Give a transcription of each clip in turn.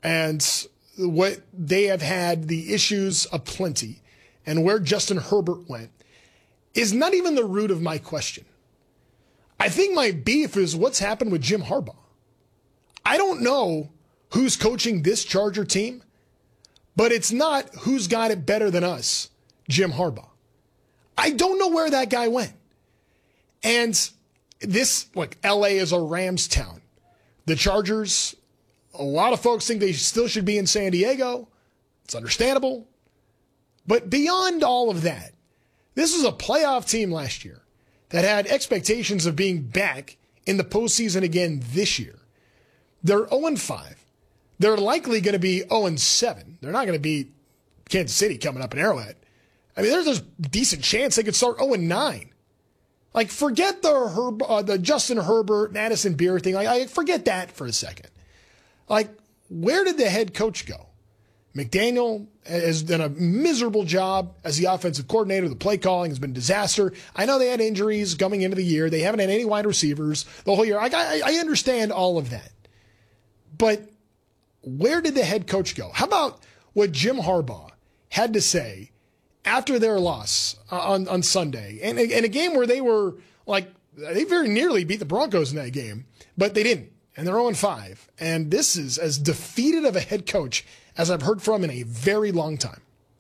and what they have had, the issues aplenty, and where Justin Herbert went, is not even the root of my question. I think my beef is what's happened with Jim Harbaugh. I don't know who's coaching this Charger team, but it's not who's got it better than us, Jim Harbaugh. I don't know where that guy went. And this, like, LA is a Rams town. The Chargers, a lot of folks think they still should be in San Diego. It's understandable. But beyond all of that, this was a playoff team last year that had expectations of being back in the postseason again this year. They're 0-5. They're likely going to be 0-7. They're not going to beat Kansas City coming up in Arrowhead. I mean, there's a decent chance they could start 0-9. Like, forget the Justin Herbert, Madison Beer thing. Like, I forget that for a second. Like, where did the head coach go? McDaniel has done a miserable job as the offensive coordinator. The play calling has been a disaster. I know they had injuries coming into the year. They haven't had any wide receivers the whole year. I understand all of that. But where did the head coach go? How about what Jim Harbaugh had to say after their loss on Sunday? And a game where they were like, they very nearly beat the Broncos in that game, but they didn't. And they're 0-5. And this is as defeated of a head coach as I've heard from in a very long time.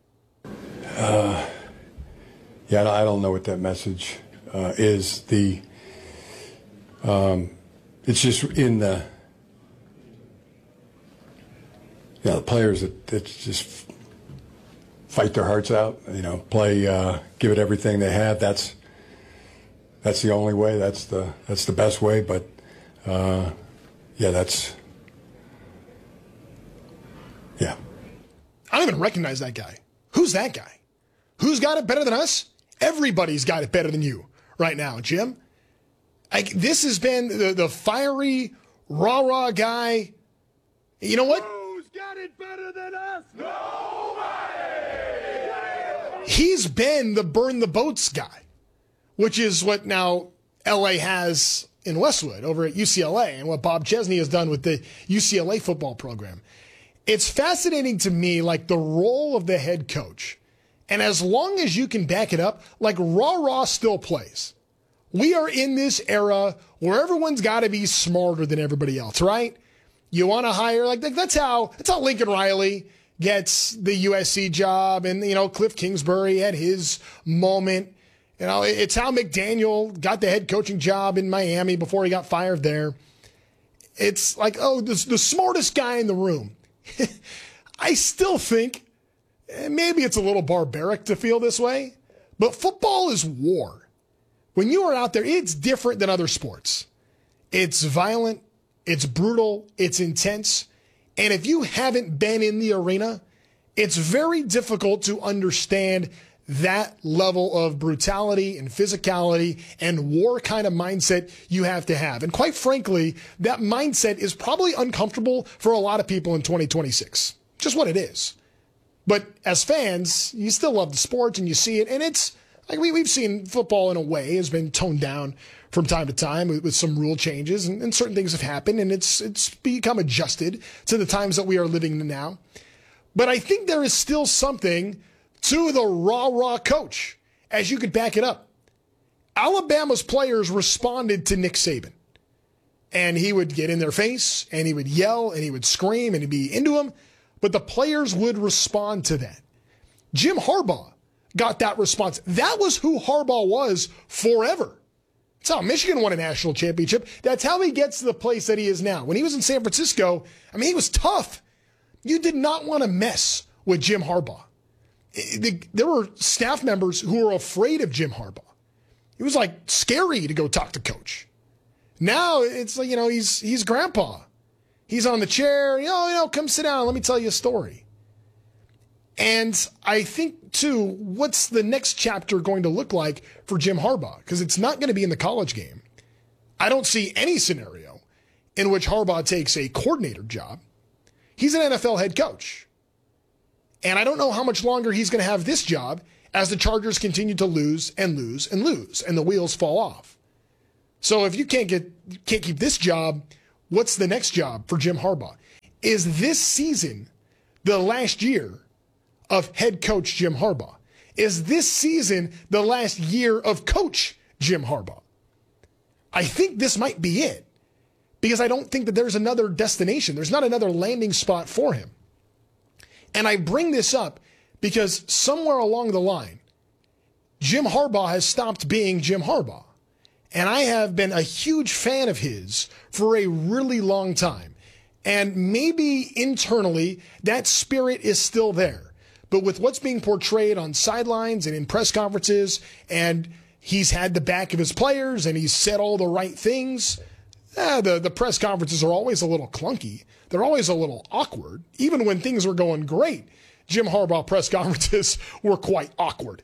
I don't know what that message is. It's just in the players that just fight their hearts out. Play, give it everything they have. That's the only way. That's the best way. But I don't even recognize that guy. Who's that guy? Who's got it better than us? Everybody's got it better than you right now, Jim. This has been the fiery, rah-rah guy. You know what? Who's got it better than us? Nobody! He's been the burn the boats guy, which is what now LA has in Westwood over at UCLA and what Bob Chesney has done with the UCLA football program. It's fascinating to me, like, the role of the head coach. And as long as you can back it up, like, rah-rah still plays. We are in this era where everyone's got to be smarter than everybody else, right? You want to hire, like, that's how Lincoln Riley gets the USC job, and, Cliff Kingsbury had his moment. It's how McDaniel got the head coaching job in Miami before he got fired there. It's like, the smartest guy in the room. I still think maybe it's a little barbaric to feel this way, but football is war. When you are out there, it's different than other sports. It's violent, it's brutal, it's intense, and if you haven't been in the arena, it's very difficult to understand that level of brutality and physicality and war kind of mindset you have to have. And quite frankly, that mindset is probably uncomfortable for a lot of people in 2026. Just what it is. But as fans, you still love the sport and you see it. And it's like we've seen football in a way has been toned down from time to time with some rule changes and certain things have happened and it's become adjusted to the times that we are living in now. But I think there is still something to the rah-rah coach, as you could back it up. Alabama's players responded to Nick Saban. And he would get in their face, and he would yell, and he would scream, and he'd be into them. But the players would respond to that. Jim Harbaugh got that response. That was who Harbaugh was forever. That's how Michigan won a national championship. That's how he gets to the place that he is now. When he was in San Francisco, he was tough. You did not want to mess with Jim Harbaugh. There were staff members who were afraid of Jim Harbaugh. It was like scary to go talk to coach. Now it's like, he's grandpa. He's on the chair. Come sit down. Let me tell you a story. And I think, too, what's the next chapter going to look like for Jim Harbaugh? Because it's not going to be in the college game. I don't see any scenario in which Harbaugh takes a coordinator job. He's an NFL head coach. And I don't know how much longer he's going to have this job as the Chargers continue to lose and lose and lose, and the wheels fall off. So if you can't keep this job, what's the next job for Jim Harbaugh? is this season the last year of head coach Jim Harbaugh? Is this season the last year of coach Jim Harbaugh? I think this might be it, because I don't think that there's another destination. There's not another landing spot for him. And I bring this up because somewhere along the line, Jim Harbaugh has stopped being Jim Harbaugh. And I have been a huge fan of his for a really long time. And maybe internally, that spirit is still there. But with what's being portrayed on sidelines and in press conferences, and he's had the back of his players and he's said all the right things, the press conferences are always a little clunky. They're always a little awkward. Even when things were going great, Jim Harbaugh press conferences were quite awkward.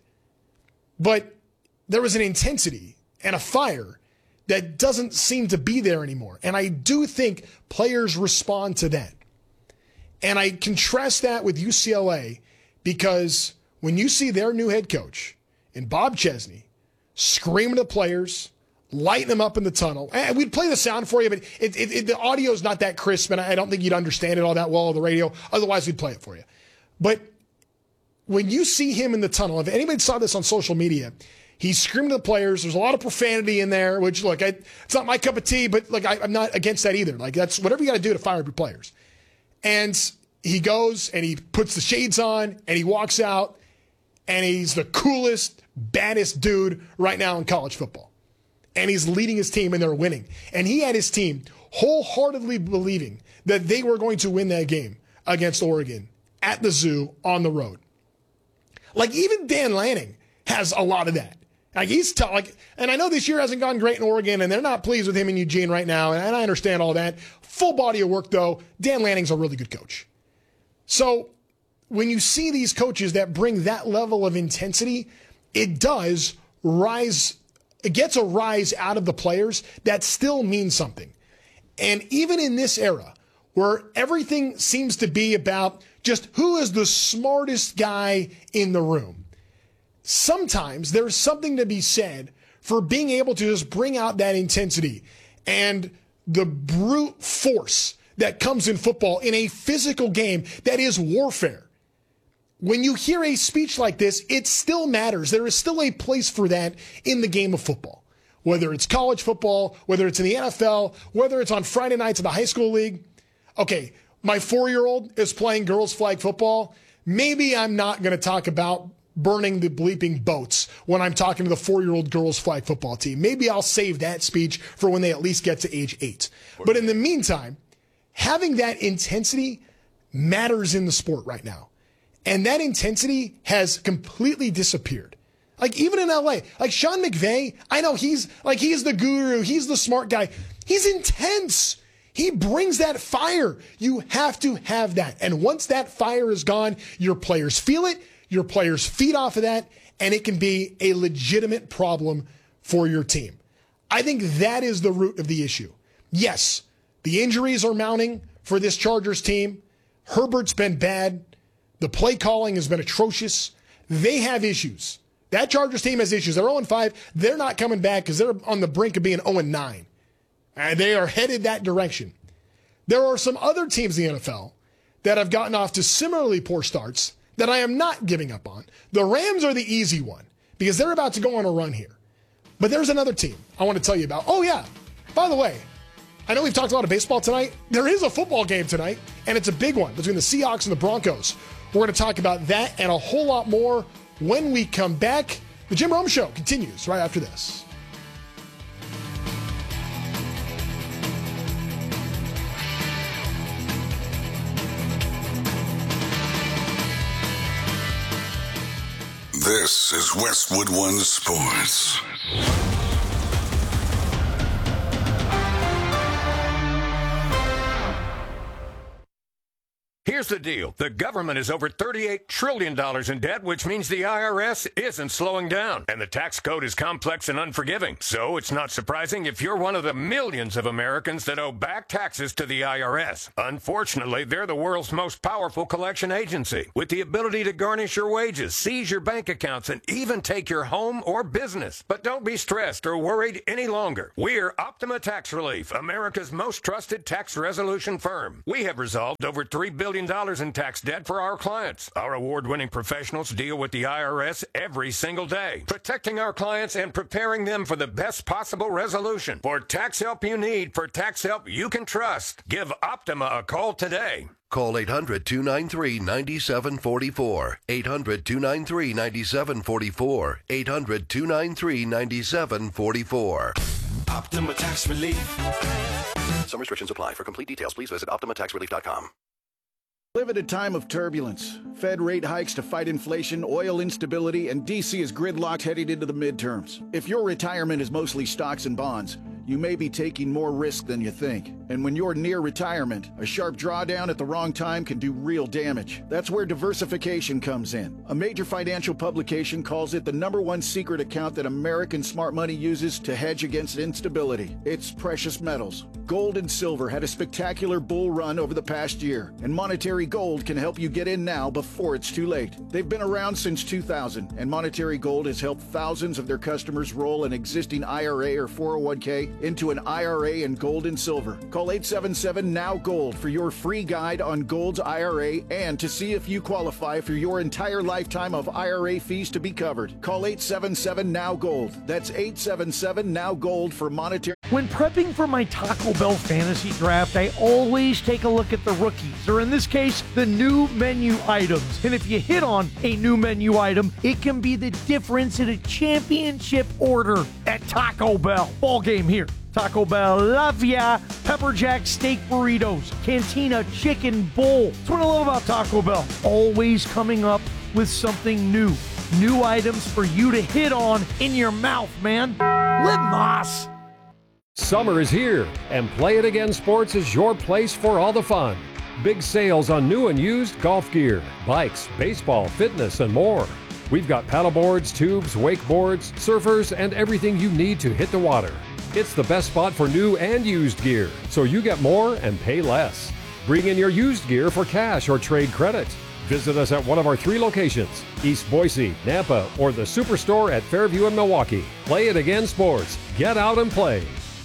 But there was an intensity and a fire that doesn't seem to be there anymore. And I do think players respond to that. And I contrast that with UCLA because when you see their new head coach and Bob Chesney screaming at players, lighting them up in the tunnel, and we'd play the sound for you, but the audio is not that crisp, and I don't think you'd understand it all that well on the radio. Otherwise, we'd play it for you. But when you see him in the tunnel, if anybody saw this on social media, he's screaming at the players. There's a lot of profanity in there, which, look, it's not my cup of tea, but look, I'm not against that either. Like, that's whatever you got to do to fire up your players. And he goes and he puts the shades on and he walks out, and he's the coolest, baddest dude right now in college football. And he's leading his team and they're winning. And he had his team wholeheartedly believing that they were going to win that game against Oregon at the Zoo on the road. Like, even Dan Lanning has a lot of that. Like, he's tough. Like, and I know this year hasn't gone great in Oregon, and they're not pleased with him in Eugene right now, and I understand all that. Full body of work, though. Dan Lanning's a really good coach. So when you see these coaches that bring that level of intensity, it does rise. It gets a rise out of the players that still means something. And even in this era, where everything seems to be about just who is the smartest guy in the room, sometimes there's something to be said for being able to just bring out that intensity and the brute force that comes in football in a physical game that is warfare. When you hear a speech like this, it still matters. There is still a place for that in the game of football. Whether it's college football, whether it's in the NFL, whether it's on Friday nights in the high school league. Okay, my 4-year-old is playing girls flag football. Maybe I'm not going to talk about burning the bleeping boats when I'm talking to the 4-year-old girls flag football team. Maybe I'll save that speech for when they at least get to age 8. But in the meantime, having that intensity matters in the sport right now. And that intensity has completely disappeared. Like, even in LA, like Sean McVay, I know he's the guru, he's the smart guy. He's intense. He brings that fire. You have to have that. And once that fire is gone, your players feel it, your players feed off of that, and it can be a legitimate problem for your team. I think that is the root of the issue. Yes, the injuries are mounting for this Chargers team. Herbert's been bad. The play calling has been atrocious. They have issues. That Chargers team has issues. They're 0-5. They're not coming back because they're on the brink of being 0-9. And they are headed that direction. There are some other teams in the NFL that have gotten off to similarly poor starts that I am not giving up on. The Rams are the easy one because they're about to go on a run here. But there's another team I want to tell you about. Oh, yeah. By the way, I know we've talked a lot of baseball tonight. There is a football game tonight, and it's a big one between the Seahawks and the Broncos. We're going to talk about that and a whole lot more when we come back. The Jim Rome Show continues right after this. This is Westwood One Sports. Here's the deal. The government is over $38 trillion in debt, which means the IRS isn't slowing down. And the tax code is complex and unforgiving. So it's not surprising if you're one of the millions of Americans that owe back taxes to the IRS. Unfortunately, they're the world's most powerful collection agency, with the ability to garnish your wages, seize your bank accounts, and even take your home or business. But don't be stressed or worried any longer. We're Optima Tax Relief, America's most trusted tax resolution firm. We have resolved over $3 billion in tax debt for our clients. Our award-winning professionals deal with the IRS every single day, protecting our clients and preparing them for the best possible resolution. For tax help you need, for tax help you can trust, give Optima a call today. Call 800-293-9744. 800-293-9744. 800-293-9744. Optima Tax Relief. Some restrictions apply. For complete details, please visit OptimaTaxRelief.com. Live at a time of turbulence. Fed rate hikes to fight inflation, oil instability, and D.C. is gridlocked heading into the midterms. If your retirement is mostly stocks and bonds, you may be taking more risk than you think. And when you're near retirement, a sharp drawdown at the wrong time can do real damage. That's where diversification comes in. A major financial publication calls it the #1 secret account that American smart money uses to hedge against instability. It's precious metals. Gold and silver had a spectacular bull run over the past year, and Monetary Gold can help you get in now before it's too late. They've been around since 2000, and Monetary Gold has helped thousands of their customers roll an existing IRA or 401k into an IRA in gold and silver. Call 877-NOW-GOLD for your free guide on Gold's IRA and to see if you qualify for your entire lifetime of IRA fees to be covered. Call 877-NOW-GOLD. That's 877-NOW-GOLD for Monetary. When prepping for my Taco Bell fantasy draft, I always take a look at the rookies, or in this case, the new menu items. And if you hit on a new menu item, it can be the difference in a championship order at Taco Bell. Ball game here. Taco Bell, love ya. Pepper Jack steak burritos, Cantina chicken bowl. That's what I love about Taco Bell. Always coming up with something new. New items for you to hit on in your mouth, man. Live Moss. Summer is here, and Play It Again Sports is your place for all the fun. Big sales on new and used golf gear, bikes, baseball, fitness, and more. We've got paddleboards, tubes, wakeboards, surfers, and everything you need to hit the water. It's the best spot for new and used gear, so you get more and pay less. Bring in your used gear for cash or trade credit. Visit us at one of our 3 locations, East Boise, Nampa, or the Superstore at Fairview and Milwaukee. Play It Again Sports. Get out and play.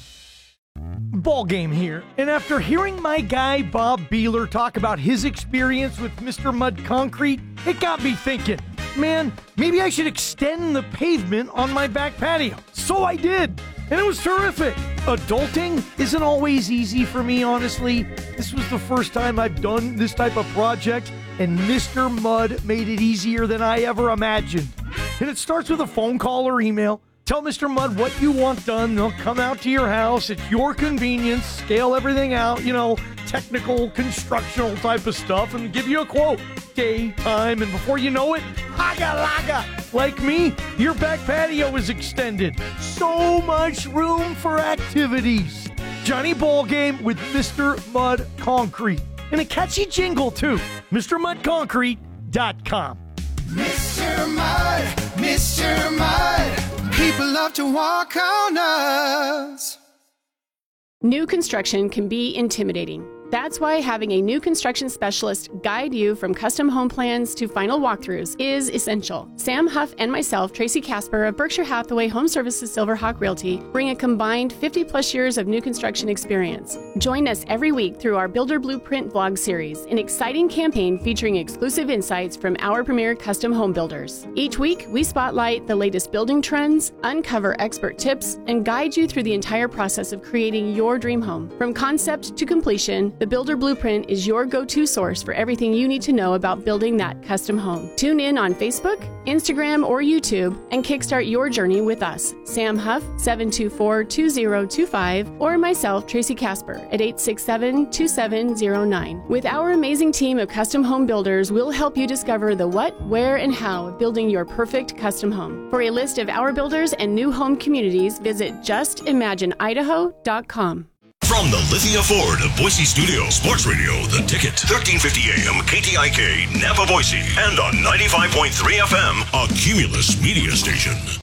Ball game here, and after hearing my guy Bob Beeler talk about his experience with Mr. Mud Concrete, it got me thinking, man, maybe I should extend the pavement on my back patio. So I did, and it was terrific. Adulting isn't always easy for me, honestly. This was the first time I've done this type of project, and Mr. Mud made it easier than I ever imagined. And it starts with a phone call or email. Tell Mr. Mud what you want done. They'll come out to your house at your convenience, scale everything out, technical, constructional type of stuff, and give you a quote. Day, time, and before you know it, haga-laga. Like me, your back patio is extended. So much room for activities. Johnny Ballgame with Mr. Mud Concrete. And a catchy jingle, too. MrMudConcrete.com. Mr. Mud, Mr. Mud. People love to walk on us. New construction can be intimidating. That's why having a new construction specialist guide you from custom home plans to final walkthroughs is essential. Sam Huff and myself, Tracy Casper of Berkshire Hathaway Home Services Silverhawk Realty, bring a combined 50-plus years of new construction experience. Join us every week through our Builder Blueprint vlog series, an exciting campaign featuring exclusive insights from our premier custom home builders. Each week, we spotlight the latest building trends, uncover expert tips, and guide you through the entire process of creating your dream home. From concept to completion, the Builder Blueprint is your go-to source for everything you need to know about building that custom home. Tune in on Facebook, Instagram, or YouTube and kickstart your journey with us, Sam Huff, 724-2025, or myself, Tracy Casper, at 867-2709. With our amazing team of custom home builders, we'll help you discover the what, where, and how of building your perfect custom home. For a list of our builders and new home communities, visit justimagineidaho.com. From the Lithia Ford of Boise Studio, Sports Radio, The Ticket, 1350 AM, KTIK, Napa, Boise, and on 95.3 FM, a Cumulus media station.